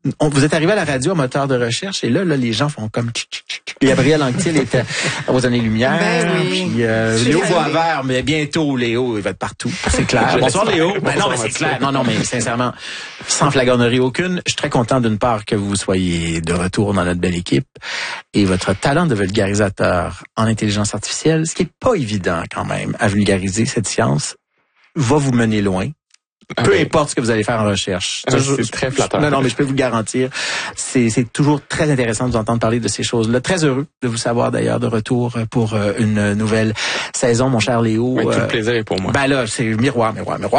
vous êtes arrivé à la radio, moteur de recherche, et là, les gens font comme... Gabriel Anctil était aux années-lumière. Ben oui. Puis Léo Boisvert, mais bientôt, Léo, il va être partout. C'est clair. Bonsoir, Léo. Ben non, mais c'est clair. Non, mais sincèrement, sans flagornerie aucune, je suis très content d'une part que vous soyez de retour dans notre belle équipe et votre talent de vulgarisateur en intelligence artificielle, ce qui est pas évident quand même à vulgariser cette science, va vous mener loin. Peu importe ce que vous allez faire en recherche. C'est très flatteur. Non, mais je peux vous le garantir. C'est toujours très intéressant de vous entendre parler de ces choses-là. Très heureux de vous savoir d'ailleurs de retour pour une nouvelle saison, mon cher Léo. Oui, tout le plaisir est pour moi. Ben là, c'est miroir.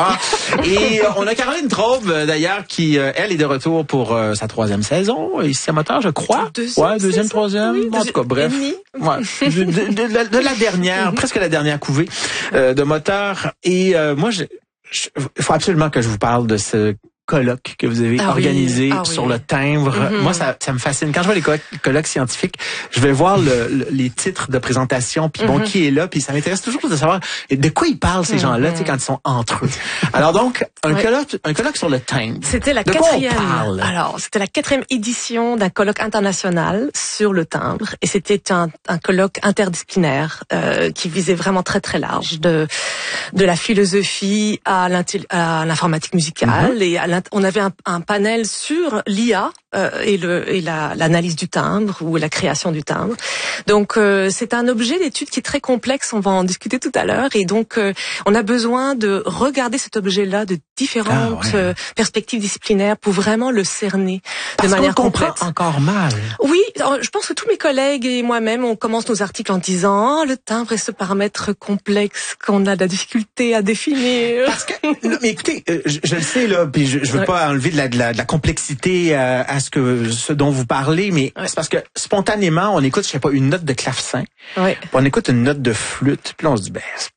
Et on a Caroline Traube, d'ailleurs, qui, elle, est de retour pour sa 3e saison. Ici à Moteur, je crois. Deuxième, troisième. Oui, en tout cas, bref. Ouais. De la dernière, presque la dernière couvée de Moteur. Et moi, il faut absolument que je vous parle de ce colloque que vous avez organisé sur le timbre. Moi, ça me fascine. Quand je vois les colloques scientifiques, je vais voir les titres de présentation, puis bon, qui est là, puis ça m'intéresse toujours de savoir de quoi ils parlent, ces gens-là, tu sais, quand ils sont entre eux. Alors donc, un colloque sur le timbre. C'était la c'était la 4e édition d'un colloque international sur le timbre, et c'était un colloque interdisciplinaire qui visait vraiment très très large, de la philosophie à l'informatique musicale et on avait un panel sur l'IA et l'analyse du timbre ou la création du timbre. Donc c'est un objet d'étude qui est très complexe, on va en discuter tout à l'heure, et donc on a besoin de regarder cet objet-là de différentes perspectives disciplinaires pour vraiment le cerner de manière complète. Encore mal. Oui, je pense que tous mes collègues et moi-même, on commence nos articles en disant le timbre est ce paramètre complexe qu'on a de la difficulté à définir. Parce que, mais écoutez, je le sais là, puis je veux pas enlever de la complexité à ce dont vous parlez, mais c'est parce que spontanément, on écoute, je sais pas, une note de clavecin, puis on écoute une note de flûte, puis là, on se dit,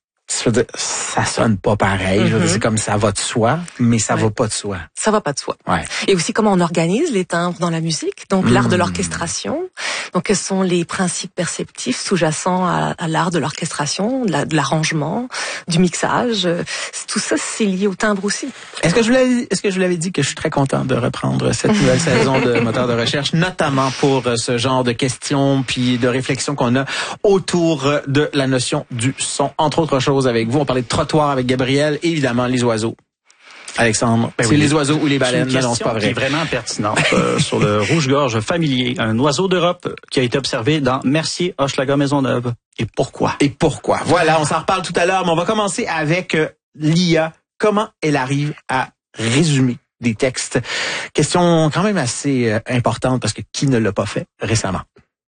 ça sonne pas pareil. Je veux dire, c'est comme ça va de soi, mais ça va pas de soi. Ça va pas de soi. Ouais. Et aussi comment on organise les timbres dans la musique, donc l'art de l'orchestration. Donc quels sont les principes perceptifs sous-jacents à l'art de l'orchestration, de l'arrangement, du mixage. Tout ça, c'est lié au timbre aussi. Est-ce que je vous l'avais dit que je suis très content de reprendre cette nouvelle saison de Moteur de recherche, notamment pour ce genre de questions puis de réflexions qu'on a autour de la notion du son, entre autres choses avec vous. On parlait de trottoir avec Gabriel, et évidemment les oiseaux. Alexandre, c'est les oiseaux ou les baleines? Non, c'est pas vrai. Qui est vraiment pertinente sur le rouge-gorge familier, un oiseau d'Europe qui a été observé dans Mercier, Hochelaga, Maisonneuve. Et pourquoi? Voilà, on s'en reparle tout à l'heure, mais on va commencer avec l'IA. Comment elle arrive à résumer des textes? Question quand même assez importante, parce que qui ne l'a pas fait récemment?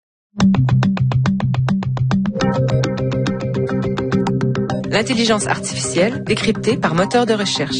L'intelligence artificielle décryptée par moteur de recherche.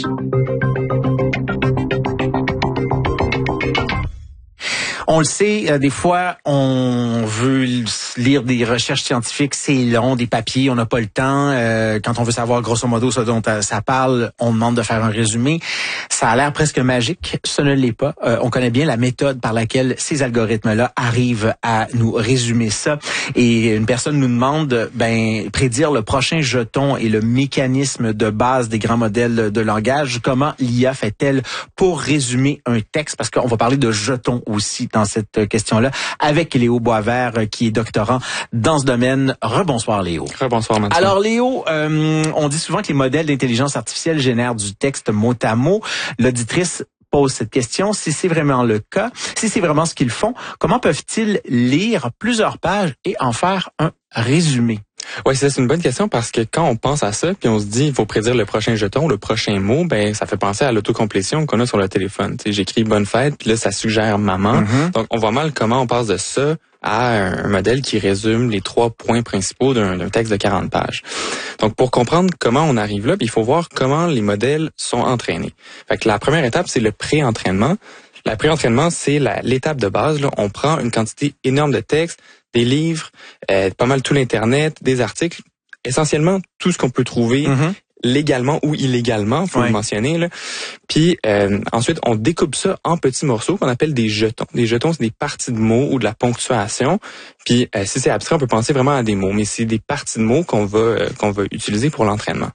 On le sait, des fois, on veut lire des recherches scientifiques, c'est long, des papiers, on n'a pas le temps. Quand on veut savoir grosso modo ce dont ça parle, on demande de faire un résumé. Ça a l'air presque magique, ce ne l'est pas. On connaît bien la méthode par laquelle ces algorithmes-là arrivent à nous résumer ça. Et une personne nous demande, prédire le prochain jeton et le mécanisme de base des grands modèles de langage. Comment l'IA fait-elle pour résumer un texte? Parce qu'on va parler de jetons aussi dans cette question-là, avec Léo Boisvert, qui est doctorant dans ce domaine. Rebonsoir, Léo. Rebonsoir, Mathieu. Alors, Léo, on dit souvent que les modèles d'intelligence artificielle génèrent du texte mot à mot. L'auditrice pose cette question. Si c'est vraiment le cas, si c'est vraiment ce qu'ils font, comment peuvent-ils lire plusieurs pages et en faire un résumé? Oui, c'est une bonne question, parce que quand on pense à ça, puis on se dit il faut prédire le prochain jeton, le prochain mot, ça fait penser à l'autocomplétion qu'on a sur le téléphone. Tu sais, j'écris bonne fête, puis là ça suggère maman. Donc on voit mal comment on passe de ça à un modèle qui résume les 3 points principaux d'un texte de 40 pages. Donc pour comprendre comment on arrive là, il faut voir comment les modèles sont entraînés. Fait que la première étape, c'est le pré-entraînement. La pré-entraînement, c'est l'étape de base. Là. On prend une quantité énorme de textes, des livres, pas mal tout l'Internet, des articles, essentiellement tout ce qu'on peut trouver légalement ou illégalement, faut le mentionner. Là. Puis ensuite, on découpe ça en petits morceaux qu'on appelle des jetons. Des jetons, c'est des parties de mots ou de la ponctuation. Puis si c'est abstrait, on peut penser vraiment à des mots, mais c'est des parties de mots qu'on va utiliser pour l'entraînement.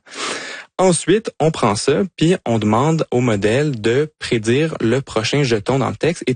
Ensuite, on prend ça, puis on demande au modèle de prédire le prochain jeton dans le texte et